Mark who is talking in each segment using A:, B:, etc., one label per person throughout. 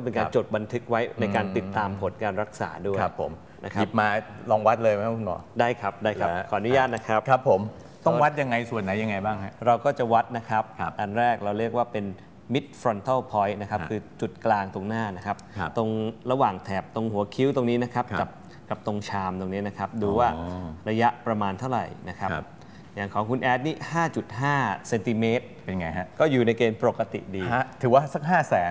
A: เป็นการจดบันทึกไว้ในการติดตามผลการรักษาด้วย
B: ครับผม
A: นะครับ
B: หยิบมาลองวัดเลยไหมคุณหมอ
A: ได้ครับได้ครับขออนุญาตนะครับ
B: ครับผมต้องวัดยังไงส่วนไหนยังไงบ้างฮะ
A: เราก็จะวัดนะครับ
B: ครับ
A: อันแรกเราเรียกว่าเป็น mid frontal point นะครับคือจุดกลางตรงหน้านะครับตรงระหว่างแถบตรงหัวคิ้วตรงนี้นะครับกับตรงชามตรงนี้นะครับดูว่าระยะประมาณเท่าไหร่นะครับอย่างของคุณแอดนี่ 5.5 เซนติเมตร
B: เป็นไงฮะ
A: ก็อยู่ในเกณฑ์ปกติดี
B: ถือว่าสัก 500,000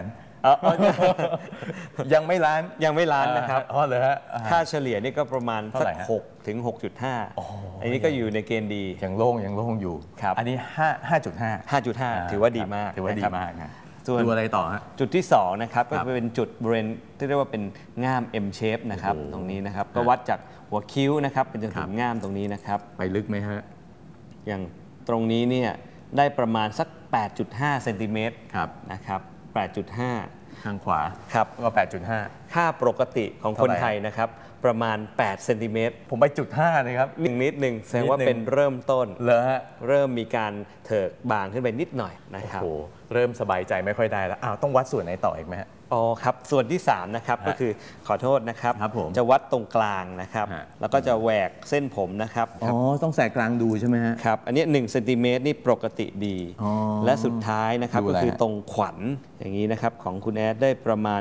B: ยังไม่ล้าน
A: นะครับ
B: อ๋อเลยฮะ
A: ค่าเฉลี่ยนี่ก็ประมาณสัก6 ถึง 6.5 อันนี้ก็อยู่ในเกณฑ์ดี
B: ยังโล่งอยู่
A: ครับ
B: อันนี้ 5.5
A: ถือว่าดีมาก
B: นะ
A: ดู
B: อะไรต่อฮะ
A: จุดที่2นะครับก็เป็นจุดบริเวณที่เรียกว่าเป็นง่าม M shape นะครับตรงนี้นะครับก็วัดจากหัวคิ้วนะครับเป็นจนถึงง่ามตรงนี้นะครับ
B: ไปลึกไหมฮะ
A: อย่างตรงนี้เนี่ยได้ประมาณสัก 8.5 เซนติเมตรนะครับ 8.5
B: ข้างขวา
A: ครับ
B: ก็ 8.5
A: ค่าปกติของคนไทยนะครับประมาณ8เซนติเมตร
B: ผมไป.5เลยครับ
A: นิดหนึ่งแสดงว่าเป็นเริ่มต้น
B: เลยฮะ
A: เริ่มมีการเถิกบางขึ้นไปนิดหน่อยนะครับ
B: เริ่มสบายใจไม่ค่อยได้แล้วต้องวัดส่วนไหนต่ออีกไหมฮะ
A: อ๋อครับส่วนที่3นะครับก็คือขอโทษนะครับจะวัดตรงกลางนะครับแล้วก็จะแหวกเส้นผมนะครับ
B: ต้องแสกกลางดูใช่ไหมฮะ
A: ครับอันนี้1เซนติเมตรนี่ปกติดีและสุดท้ายนะครับก็คือตรงขวัญอย่างนี้นะครับของคุณแอดได้ประมาณ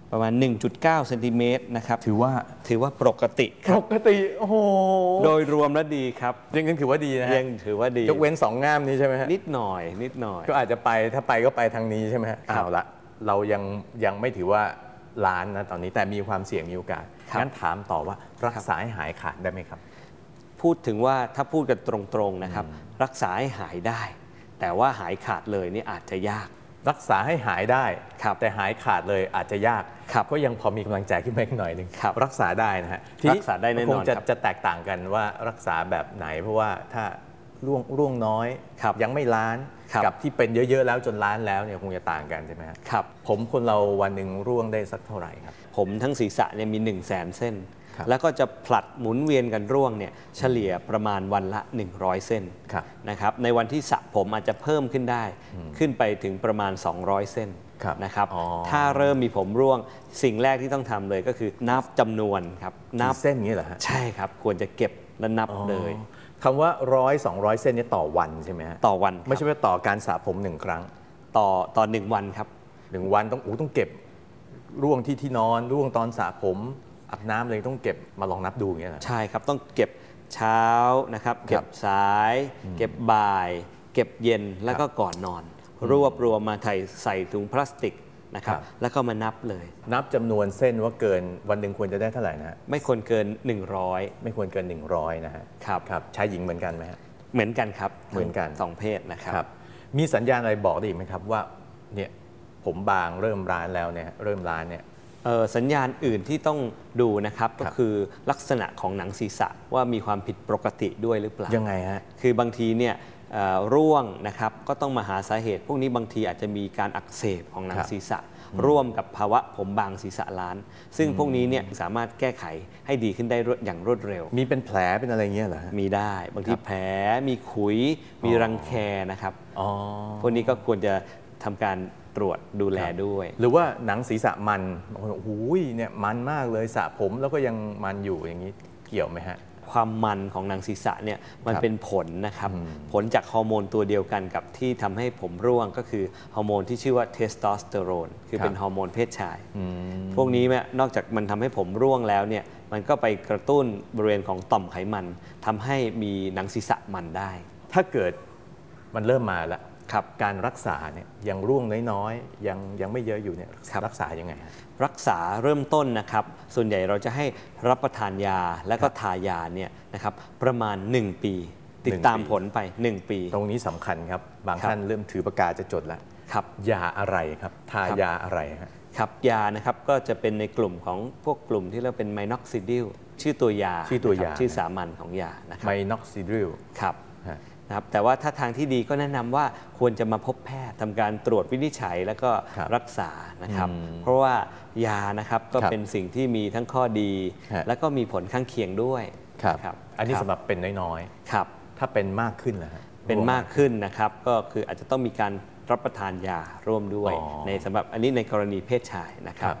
A: 1.9 เซนติเมตรนะครับ
B: ถือว่า
A: ปกติ
B: ปกติโอ้โห
A: โดยรวมแล้วดีครับ
B: ยังถือว่าดีนะฮะ
A: ยังถือว่าดี
B: ยกเว้น2ง่ามนี้ใช่ไหมฮะ
A: นิดหน่อย
B: ก็อาจจะไปถ้าไปก็ไปทางนี้ใช่ไหมฮะเอาละเรายังไม่ถือว่าล้านนะตอนนี้แต่มีความเสี่ยงมีโอกาสงั้นถามต่อว่ารักษาให้หายขาดได้ไหมครับ
A: พูดถึงว่าถ้าพูดกันตรงๆนะครับรักษาให้หายได้แต่ว่าหายขาดเลยนี่อาจจะยาก
B: รักษาให้หายได้แต่หายขาดเลยอาจจะยากก็ยังพอมีกำลังใจขึ้นมาหน่อยหนึ่งรักษาได้นะฮะ
A: รักษาได้แน่นอน
B: คงจะแตกต่างกันว่ารักษาแบบไหนเพราะว่าถ้าร่วงน้อยยังไม่ล้านกับที่เป็นเยอะๆแล้วจนล้านแล้วเนี่ยคงจะต่างกันใช่ไหม
A: ครับ
B: ผมคนเราวันหนึ่งร่วงได้สักเท่าไหร่ครับ
A: ผมทั้งศีรษะเนี่ยมี 100,000 เส้นแล้วก็จะผลัดหมุนเวียนกันร่วงเนี่ยเฉลี่ยประมาณวันละ100 เส้นนะครับในวันที่สระผมอาจจะเพิ่มขึ้นได้ขึ้นไปถึงประมาณ200 เส้นนะครับถ้าเริ่มมีผมร่วงสิ่งแรกที่ต้องทำเลยก็คือนับจำนวนครับ
B: นับเส้นนี้เหรอฮะ
A: ใช่ครับควรจะเก็บและนับเลย
B: คำว่า100-200 เส้นนี้ต่อวันใช่ไหมฮะ
A: ต่อวัน
B: ไม่ใช่ว่าต่อการสระผม1 ครั้ง
A: ต่อ1 วันครับ
B: 1 วันต้องเก็บร่วงที่นอนร่วงตอนสระผมอาบน้ำเลยต้องเก็บมาลองนับดูอย่างเงี้ย
A: ใช่ครับต้องเก็บเช้านะครับเก็บสายเก็บบ่ายเก็บเย็นแล้วก็ก่อนนอนรวบรวมมาใส่ถุงพลาสติกนะครับแล้วก็มานับเลย
B: นับจำนวนเส้นว่าเกินวันหนึ่งควรจะได้เท่าไหร่นะ
A: ไม่ควรเกิน100
B: ไม่ควรเกิน100นะฮะครับชายหญิงเหมือนกันไหมฮะ
A: เหมือนกันครับ
B: เหมือนกัน
A: 2 เพศนะครับ
B: มีสัญญาณอะไรบอกได้อีกไหมครับว่าเนี่ยผมบางเริ่มร้านแล้วเนี่ยเริ่มร้านเนี่ย
A: สัญญาณอื่นที่ต้องดูนะครับก็คือลักษณะของหนังศีรษะว่ามีความผิดปกติด้วยหรือเปล่า
B: ยังไงฮะ
A: คือบางทีเนี่ยร่วงนะครับก็ต้องมาหาสาเหตุพวกนี้บางทีอาจจะมีการอักเสบของหนังศีรษะร่วมกับภาวะผมบางศีรษะล้านซึ่งพวกนี้เนี่ยสามารถแก้ไขให้ดีขึ้นได้อย่างรวดเร็ว
B: มีเป็นแผลเป็นอะไรเงี้ยเหรอ
A: มีได้บางทีแผลมีขุยมีรังแคนะครับพวกนี้ก็ควรจะทำการตรวจดูแลด้วย
B: หรือว่าหนังศีรษะมันโอ้โหเนี่ยมันมากเลยสระผมแล้วก็ยังมันอยู่อย่างนี้เกี่ยวไหมฮะ
A: ความมันของหนังศีรษะเนี่ยมันเป็นผลนะครับผลจากฮอร์โมนตัวเดียวกันกับที่ทำให้ผมร่วงก็คือฮอร์โมนที่ชื่อว่าเทสโทสเตอโรนคือเป็นฮอร์โมนเพศชายพวกนี้นอกจากมันทำให้ผมร่วงแล้วเนี่ยมันก็ไปกระตุ้นบริเวณของต่อมไขมันทำให้มีหนังศีรษะมันได้
B: ถ้าเกิดมันเริ่มมาแล้วการรักษาเนี่ยยังร่วงน้อยๆยังไม่เยอะอยู่เนี่ยรักษายังไง
A: รักษาเริ่มต้นนะครับส่วนใหญ่เราจะให้รับประทานยาและก็ทายาเนี่ยนะครับประมาณ1 ปีติดตามผลไป1 ปี
B: ตรงนี้สำคัญครับบางท่านเริ่มถือปากกาจะจดแล้วยาอะไรครับทายาอะไร
A: ครับยานะครับก็จะเป็นในกลุ่มของพวกกลุ่มที่เรียกเป็นไมน็อกซิดิลชื่อตัวยาชื่อสามัญของยานะครับ
B: ไมน็อกซิดิล
A: ครับนะครับแต่ว่าถ้าทางที่ดีก็แนะนำว่าควรจะมาพบแพทย์ทำการตรวจวินิจฉัยแล้วก็รักษานะครับเพราะว่ายานะครับก็เป็นสิ่งที่มีทั้งข้อดีและก็มีผลข้างเคียงด้วย
B: ครับอันนี้สำหรับเป็นน้อย
A: ๆครับ
B: ถ้าเป็นมากขึ้นล่ะ
A: เป็นมากขึ้นนะครับก็คืออาจจะต้องมีการรับประทานยาร่วมด้วยในสำหรับอันนี้ในกรณีเพศชายนะครับ